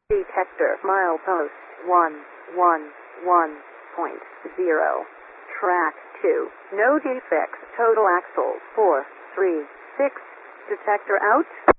Detector milepost 111.0. Track 2. No defects. Total axle 436. Detector out.